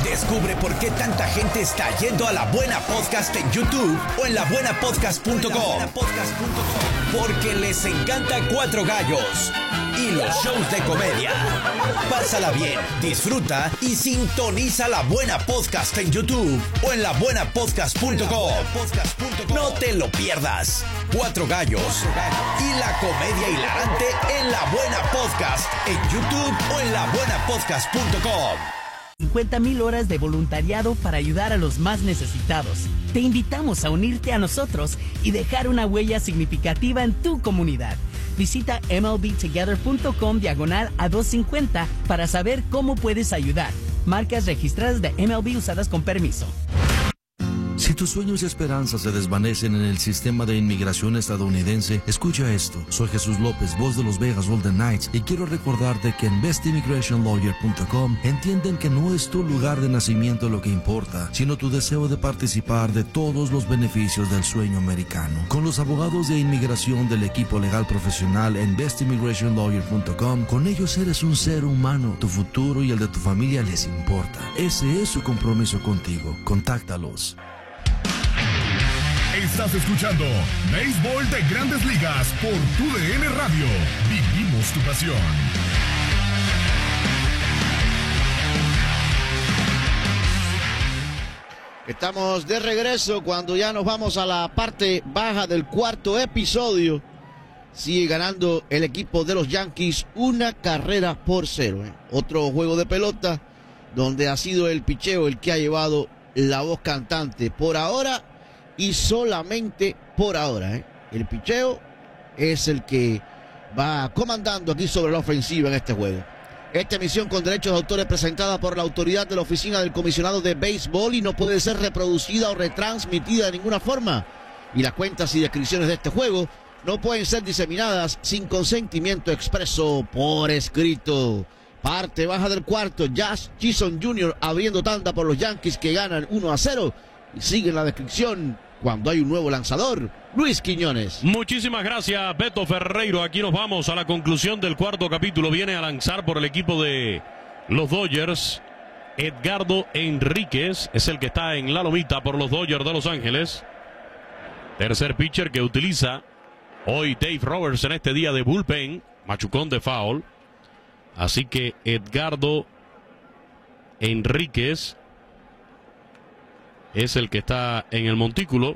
Descubre por qué tanta gente está yendo a La Buena Podcast en YouTube o en labuenapodcast.com. Porque les encanta Cuatro Gallos y los shows de comedia. Pásala bien, disfruta y sintoniza La Buena Podcast en YouTube o en labuenapodcast.com. No te lo pierdas. Cuatro Gallos y la comedia hilarante en La Buena Podcast en YouTube o en labuenapodcast.com. 50,000 horas de voluntariado para ayudar a los más necesitados. Te invitamos a unirte a nosotros y dejar una huella significativa en tu comunidad. Visita mlbtogether.com/a250 para saber cómo puedes ayudar. Marcas registradas de MLB usadas con permiso. Si tus sueños y esperanzas se desvanecen en el sistema de inmigración estadounidense, escucha esto. Soy Jesús López, voz de los Vegas Golden Knights, y quiero recordarte que en bestimmigrationlawyer.com entienden que no es tu lugar de nacimiento lo que importa, sino tu deseo de participar de todos los beneficios del sueño americano. Con los abogados de inmigración del equipo legal profesional en bestimmigrationlawyer.com, con ellos eres un ser humano. Tu futuro y el de tu familia les importa. Ese es su compromiso contigo. Contáctalos. Estás escuchando Béisbol de Grandes Ligas por TUDN Radio. Vivimos tu pasión. Estamos de regreso cuando ya nos vamos a la parte baja del cuarto episodio. Sigue ganando el equipo de los Yankees 1-0. Otro juego de pelota donde ha sido el picheo el que ha llevado la voz cantante por ahora. Y solamente por ahora, el picheo es el que va comandando aquí sobre la ofensiva en este juego. Esta emisión con derechos de autor es presentada por la autoridad de la Oficina del Comisionado de Béisbol y no puede ser reproducida o retransmitida de ninguna forma. Y las cuentas y descripciones de este juego no pueden ser diseminadas sin consentimiento expreso por escrito. Parte baja del cuarto, Jazz Chisholm Jr. abriendo tanda por los Yankees que ganan 1-0. Y sigue la descripción cuando hay un nuevo lanzador, Luis Quiñones. Muchísimas gracias, Beto Ferreiro. Aquí nos vamos a la conclusión del cuarto capítulo. Viene a lanzar por el equipo de los Dodgers. Edgardo Enríquez es el que está en la lomita por los Dodgers de Los Ángeles. Tercer pitcher que utiliza hoy Dave Roberts en este día de bullpen. Machucón de foul. Así que Edgardo Enríquez es el que está en el montículo.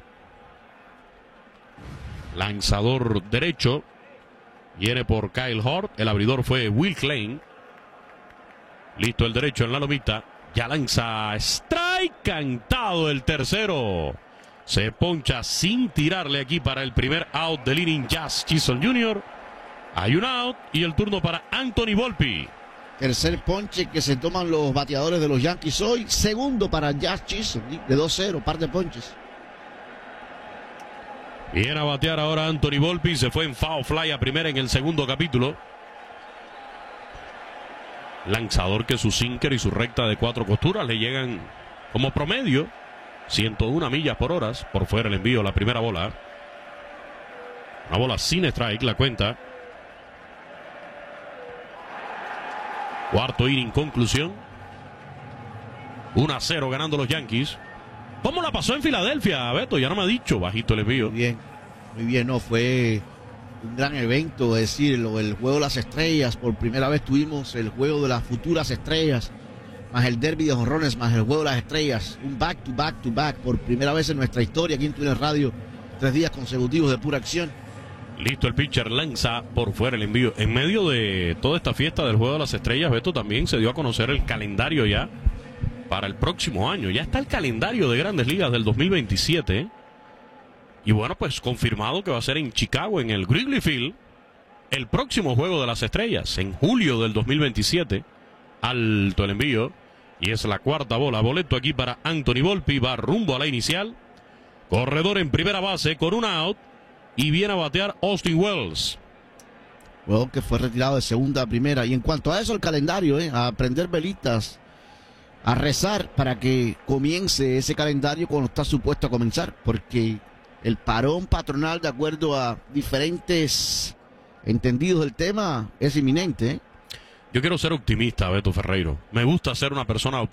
Lanzador derecho. Viene por Kyle Hort. El abridor fue Will Klein. Listo el derecho en la lomita. Ya lanza strike. Cantado el tercero. Se poncha sin tirarle aquí para el primer out del inning Jazz Chisholm Jr. Hay un out y el turno para Anthony Volpi. Tercer ponche que se toman los bateadores de los Yankees hoy. Segundo para Jazz Chisholm, de 2-0, par de ponches. Viene a batear ahora Anthony Volpi. Se fue en foul fly a primera en el segundo capítulo. Lanzador que su sinker y su recta de 4 costuras le llegan como promedio 101 millas por hora. Por fuera el envío, la primera bola. Una bola sin strike, la cuenta. Cuarto inning, conclusión. 1-0 ganando los Yankees. ¿Cómo la pasó en Filadelfia, Beto? Ya no me ha dicho. Bajito el envío. Muy bien, no, fue un gran evento, es decir, el juego de las estrellas. Por primera vez tuvimos el juego de las futuras estrellas, más el derbi de jonrones, más el juego de las estrellas. Un back to back to back, por primera vez en nuestra historia aquí en TUDN Radio. 3 días consecutivos de pura acción. Listo el pitcher, lanza por fuera el envío. En medio de toda esta fiesta del Juego de las Estrellas, Beto, también se dio a conocer el calendario ya para el próximo año. Ya está el calendario de Grandes Ligas del 2027. Y bueno, pues confirmado que va a ser en Chicago, en el Wrigley Field, el próximo Juego de las Estrellas, en julio del 2027. Alto el envío. Y es la cuarta bola. Boleto aquí para Anthony Volpi. Va rumbo a la inicial. Corredor en primera base con un out. Y viene a batear Austin Wells. Juego que fue retirado de segunda a primera. Y en cuanto a eso, el calendario, a prender velitas, a rezar para que comience ese calendario cuando está supuesto a comenzar. Porque el parón patronal, de acuerdo a diferentes entendidos del tema, es inminente. Yo quiero ser optimista, Beto Ferreiro. Me gusta ser una persona optimista.